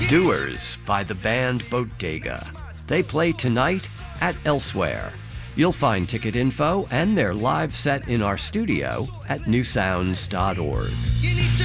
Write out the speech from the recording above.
Doers by the band Bodega. They play tonight at Elsewhere. You'll find ticket info and their live set in our studio at newsounds.org.